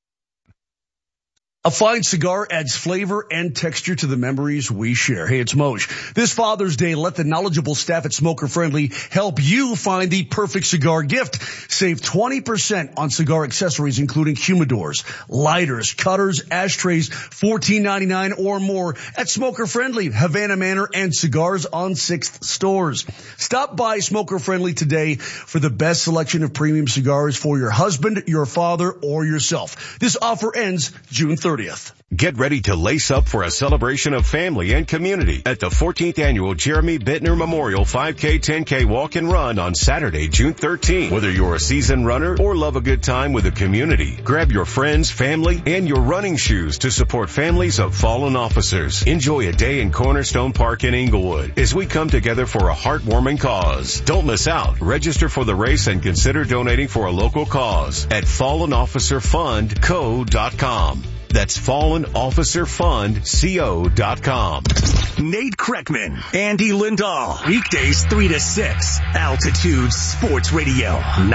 A fine cigar adds flavor and texture to the memories we share. Hey, it's Moj. This Father's Day, let the knowledgeable staff at Smoker Friendly help you find the perfect cigar gift. Save 20% on cigar accessories, including humidors, lighters, cutters, ashtrays, $14.99 or more at Smoker Friendly, Havana Manor, and Cigars on 6th stores. Stop by Smoker Friendly today for the best selection of premium cigars for your husband, your father, or yourself. This offer ends June 30th. Get ready to lace up for a celebration of family and community at the 14th Annual Jeremy Bittner Memorial 5K 10K Walk and Run on Saturday, June 13th. Whether you're a seasoned runner or love a good time with the community, grab your friends, family, and your running shoes to support families of fallen officers. Enjoy a day in Cornerstone Park in Inglewood as we come together for a heartwarming cause. Don't miss out. Register for the race and consider donating for a local cause at FallenOfficerFundCo.com. That's FallenOfficerFundCo.com. Nate Kreckman, Andy Lindahl, weekdays 3 to 6, Altitude Sports Radio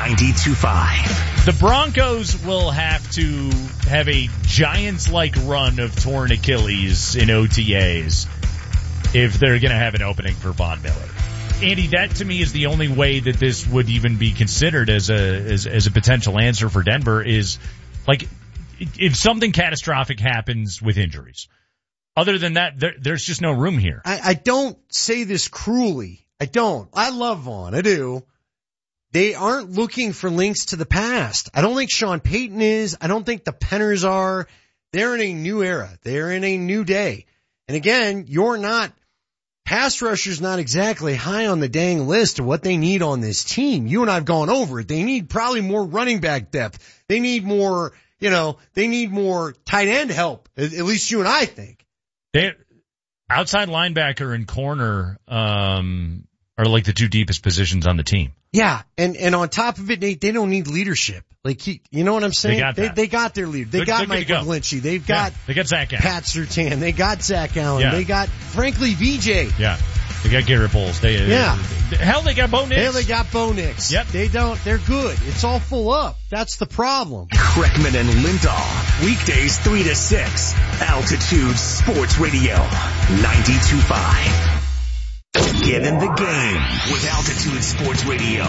92.5. The Broncos will have to have a Giants-like run of torn Achilles in OTAs if they're going to have an opening for Von Miller. Andy, that to me is the only way that this would even be considered as a potential answer for Denver is like, if something catastrophic happens with injuries. Other than that, there's just no room here. I don't say this cruelly. I don't. I love Vaughn. I do. They aren't looking for links to the past. I don't think Sean Payton is. I don't think the Penners are. They're in a new era. They're in a new day. And again, pass rusher's not exactly high on the dang list of what they need on this team. You and I have gone over it. They need probably more running back depth. They need more, they need more tight end help. At least you and I think. Outside linebacker and corner, are like the two deepest positions on the team. Yeah. And on top of it, Nate, they don't need leadership. Like, you know what I'm saying? They got their leader. They got Mike McGlinchey. They got Zach Allen. Pat Surtain. They got Zach Allen. Yeah. They got, frankly, VJ. Yeah. They got Garrett Bowles. Hell, they got Bo Nix. Hell, they got Bo Nix. Yep. They're good. It's all full up. That's the problem. Kreckman and Lindahl, weekdays 3 to 6, Altitude Sports Radio 92.5. Get in the game with Altitude Sports Radio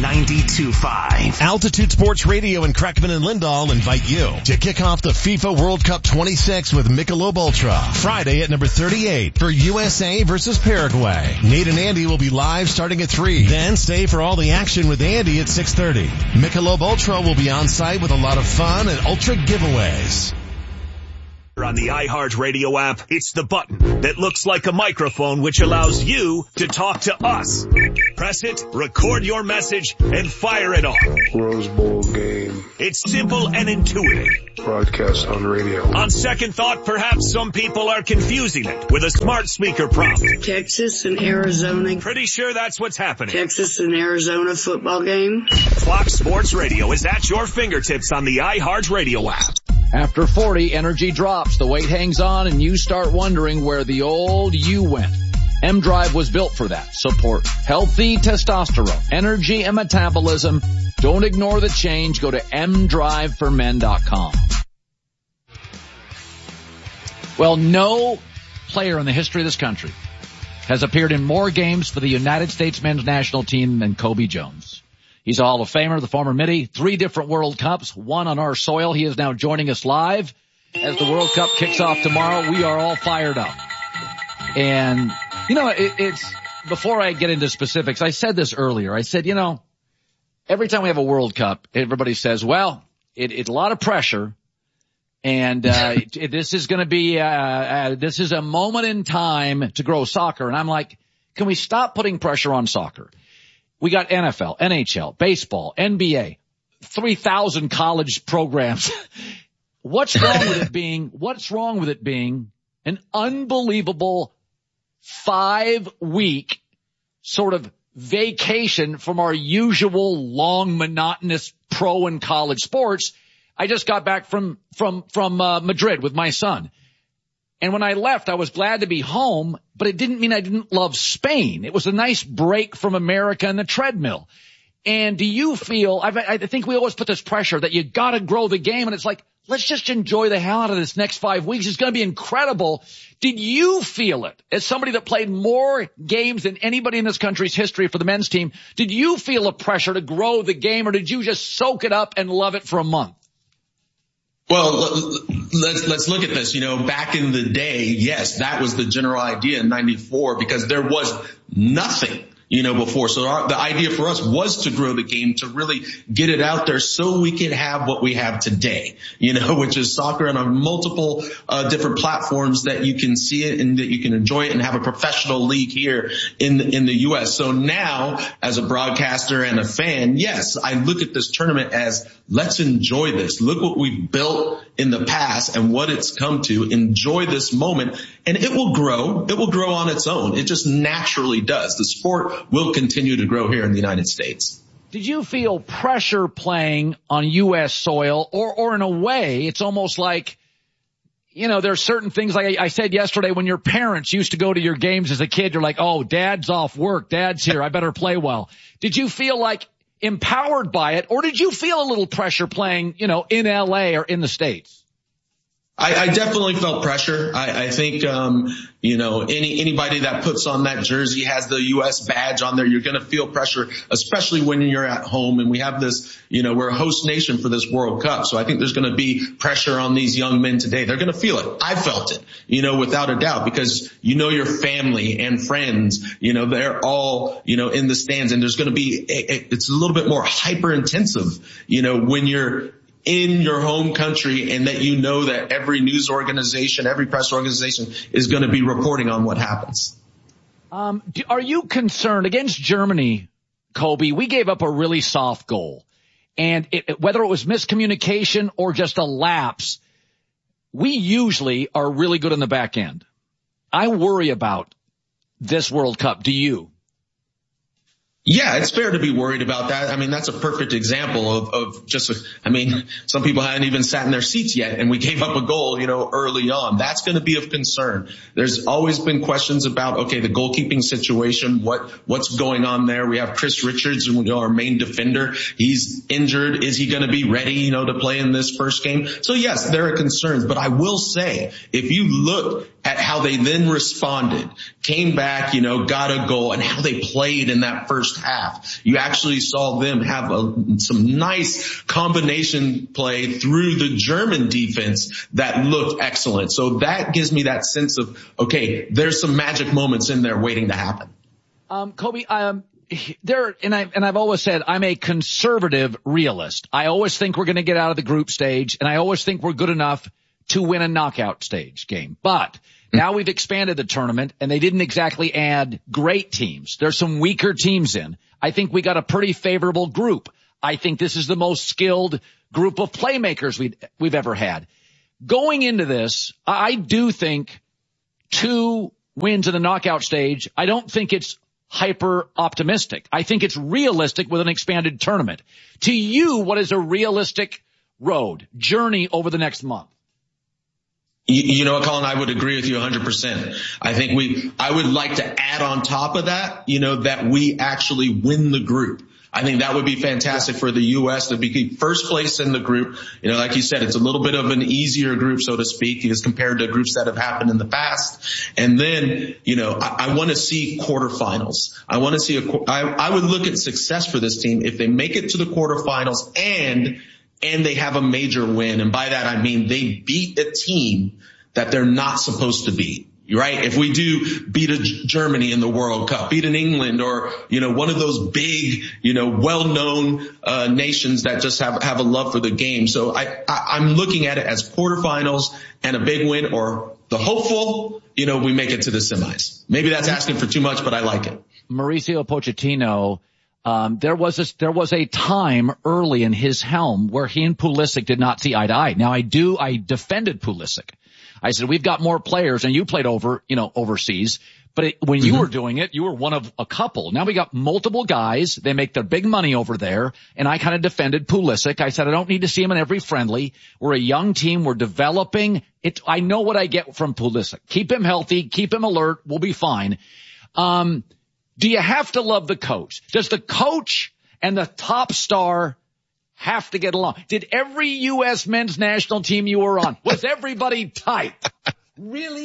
92.5. Altitude Sports Radio and Kreckman and Lindahl invite you to kick off the FIFA World Cup 26 with Michelob Ultra Friday at number 38 for USA versus Paraguay. Nate and Andy will be live starting at 3. Then stay for all the action with Andy at 6:30. Michelob Ultra will be on site with a lot of fun and Ultra giveaways. On the iHeartRadio app, it's the button that looks like a microphone which allows you to talk to us. Press it, record your message, and fire it off. Rose Bowl game. It's simple and intuitive. Broadcast on radio. On second thought, perhaps some people are confusing it with a smart speaker prompt. Texas and Arizona. Pretty sure that's what's happening. Texas and Arizona football game. Fox Sports Radio is at your fingertips on the iHeartRadio app. After 40, energy drops, the weight hangs on, and you start wondering where the old you went. M-Drive was built for that. Support healthy testosterone, energy, and metabolism. Don't ignore the change. Go to mdriveformen.com. Well, no player in the history of this country has appeared in more games for the United States men's national team than Kobe Jones. He's a Hall of Famer, the former Mitty, 3 different World Cups, 1 on our soil. He is now joining us live as the World Cup kicks off tomorrow. We are all fired up. And, you know, it's before I get into specifics, I said this earlier. I said, you know, every time we have a World Cup, everybody says, well, it's a lot of pressure. And this is going to be this is a moment in time to grow soccer. And I'm like, can we stop putting pressure on soccer? We got NFL, NHL, baseball, NBA, 3,000 college programs. What's wrong with it being an unbelievable 5-week sort of vacation from our usual long, monotonous pro and college sports? I just got back from Madrid with my son. And when I left, I was glad to be home, but it didn't mean I didn't love Spain. It was a nice break from America and the treadmill. And do you feel, I think we always put this pressure that you gotta grow the game, and it's like, let's just enjoy the hell out of this next 5 weeks. It's gonna be incredible. Did you feel it, as somebody that played more games than anybody in this country's history for the men's team? Did you feel a pressure to grow the game, or did you just soak it up and love it for a month? Well, let's look at this. You know, back in the day, yes, that was the general idea in '94 because there was nothing, you know, before. So the idea for us was to grow the game, to really get it out there so we could have what we have today, you know, which is soccer on multiple different platforms that you can see it and that you can enjoy it and have a professional league here in the U.S. So now, as a broadcaster and a fan, yes, I look at this tournament as let's enjoy this. Look what we've built in the past and what it's come to. Enjoy this moment, and it will grow. It will grow on its own. It just naturally does. The sport will continue to grow here in the United States. Did you feel pressure playing on U.S. soil, or in a way, it's almost like, you know, there are certain things, like I said yesterday, when your parents used to go to your games as a kid, you're like, oh, dad's off work, dad's here, I better play well. Did you feel like empowered by it, or did you feel a little pressure playing, you know, in L.A. or in the States? I definitely felt pressure. I think, you know, anybody that puts on that jersey has the U.S. badge on there. You're going to feel pressure, especially when you're at home. And we have this, you know, we're a host nation for this World Cup. So I think there's going to be pressure on these young men today. They're going to feel it. I felt it, you know, without a doubt, because, you know, your family and friends, you know, they're all, you know, in the stands, and there's going to be, it's a little bit more hyper intensive, you know, when you're in your home country, and that you know that every news organization, every press organization is going to be reporting on what happens. Are you concerned against Germany, Kobe? We gave up a really soft goal, and whether it was miscommunication or just a lapse, we usually are really good on the back end. I worry about this World Cup. Do you? Yeah, it's fair to be worried about that. I mean, that's a perfect example of just, I mean, some people hadn't even sat in their seats yet, and we gave up a goal, you know, early on. That's going to be of concern. There's always been questions about, okay, the goalkeeping situation, what's going on there. We have Chris Richards, you know, our main defender. He's injured. Is he going to be ready, you know, to play in this first game? So yes, there are concerns, but I will say, if you look at how they then responded, came back, you know, got a goal, and how they played in that first half, you actually saw them have some nice combination play through the German defense that looked excellent. So that gives me that sense of, okay, there's some magic moments in there waiting to happen. Kobe, I've always said I'm a conservative realist. I always think we're going to get out of the group stage, and I always think we're good enough to win a knockout stage game. But now we've expanded the tournament, and they didn't exactly add great teams. There's some weaker teams in. I think we got a pretty favorable group. I think this is the most skilled group of playmakers we've ever had. Going into this, I do think 2 wins in the knockout stage. I don't think it's hyper optimistic. I think it's realistic with an expanded tournament. To you, what is a realistic journey over the next month? You know what, Colin, I would agree with you 100%. I think I would like to add on top of that, that we actually win the group. I think that would be fantastic for the U.S. to be first place in the group. Like you said, it's a little bit of an easier group, so to speak, as compared to groups that have happened in the past. And then, I want to see quarterfinals. I want to see I would look at success for this team if they make it to the quarterfinals and they have a major win. And by that, I mean they beat a team that they're not supposed to beat. Right? If we do beat a Germany in the World Cup, beat an England or, one of those big, well-known, nations that just have a love for the game. So I'm looking at it as quarterfinals and a big win, or the hopeful, we make it to the semis. Maybe that's asking for too much, but I like it. Mauricio Pochettino, there was a time early in his helm where he and Pulisic did not see eye to eye. Now I defended Pulisic. I said, we've got more players, and you played overseas, but when you were doing it, you were one of a couple. Now we got multiple guys. They make their big money over there, and I kind of defended Pulisic. I said, I don't need to see him in every friendly. We're a young team. We're developing it. I know what I get from Pulisic. Keep him healthy. Keep him alert. We'll be fine. Do you have to love the coach? Does the coach and the top star have to get along? Did every U.S. men's national team you were on, was everybody tight? Really?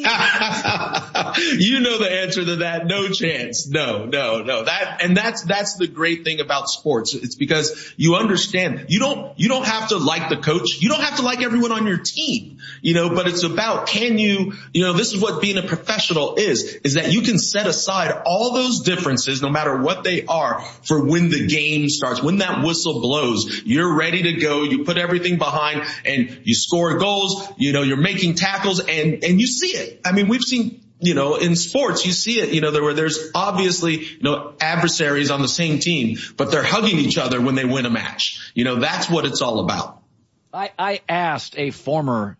You know the answer to that. No chance. No. That's the great thing about sports. It's because you understand you don't have to like the coach. You don't have to like everyone on your team, but it's about, this is what being a professional is that you can set aside all those differences, no matter what they are, for when the game starts, when that whistle blows, you're ready to go. You put everything behind and you score goals, you're making tackles and you see it. I mean, we've seen, in sports, you see it, where there's obviously, adversaries on the same team, but they're hugging each other when they win a match. That's what it's all about. I asked a former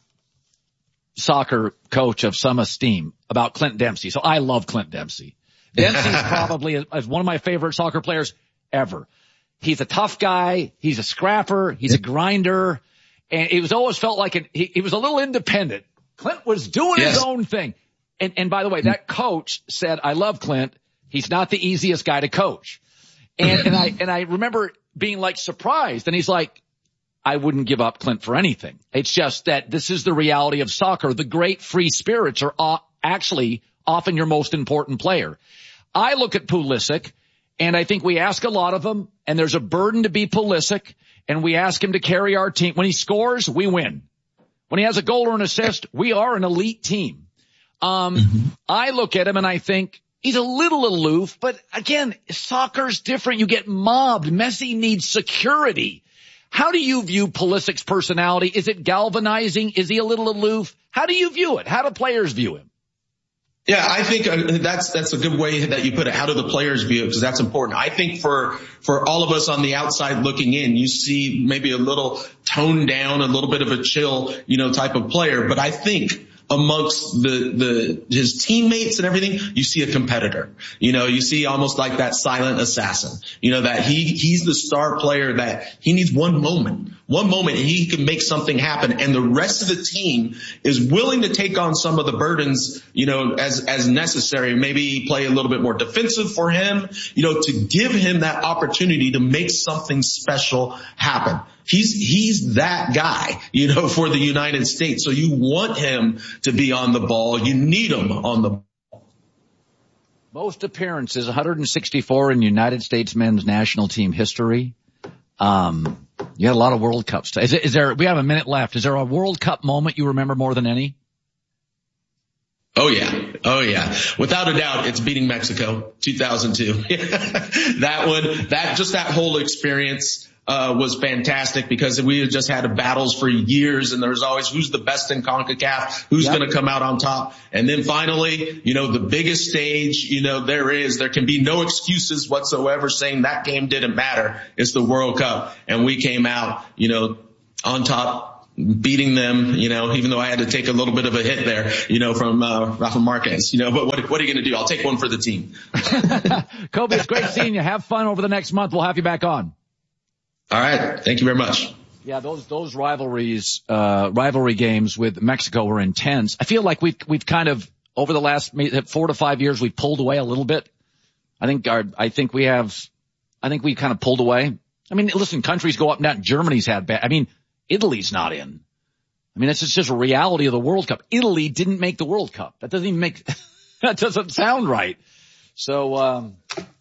soccer coach of some esteem about Clint Dempsey. So I love Clint Dempsey. Dempsey's probably is one of my favorite soccer players ever. He's a tough guy. He's a scrapper. He's a grinder. And it was always felt like he was a little independent. Clint was doing his own thing. And by the way, that coach said, I love Clint. He's not the easiest guy to coach. And I remember being like surprised. And he's like, I wouldn't give up Clint for anything. It's just that this is the reality of soccer. The great free spirits are actually often your most important player. I look at Pulisic, and I think we ask a lot of him, and there's a burden to be Pulisic, and we ask him to carry our team. When he scores, we win. When he has a goal or an assist, we are an elite team. I look at him and I think he's a little aloof, but again, soccer's different. You get mobbed. Messi needs security. How do you view Pulisic's personality? Is it galvanizing? Is he a little aloof? How do you view it? How do players view him? Yeah, I think that's a good way that you put it. How do the players view it? Because that's important. I think for all of us on the outside looking in, you see maybe a little toned down, a little bit of a chill, type of player. But I think amongst his teammates and everything, you see a competitor. You see almost like that silent assassin. That he's the star player that he needs one moment and he can make something happen. And the rest of the team is willing to take on some of the burdens, as necessary. Maybe play a little bit more defensive for him, to give him that opportunity to make something special happen. He's that guy, for the United States. So you want him to be on the ball. You need him on the ball. Most appearances, 164 in United States men's national team history. You had a lot of World Cups. Is there, we have a minute left. Is there a World Cup moment you remember more than any? Oh yeah. Without a doubt, it's beating Mexico, 2002. That whole experience. was fantastic because we had just had battles for years, and there was always who's the best in CONCACAF, who's going to come out on top. And then finally, the biggest stage, there can be no excuses whatsoever saying that game didn't matter. It's the World Cup. And we came out, on top, beating them, even though I had to take a little bit of a hit there, from Rafa Marquez, but what are you going to do? I'll take one for the team. Kobe, it's great seeing you. Have fun over the next month. We'll have you back on. All right. Thank you very much. Yeah, those rivalry games with Mexico were intense. I feel like we've kind of, over the last 4 to 5 years, we've pulled away a little bit. I think we kind of pulled away. I mean, listen, countries go up and down. Germany's had bad. I mean, Italy's not in. I mean, it's just a reality of the World Cup. Italy didn't make the World Cup. That doesn't even that doesn't sound right. So,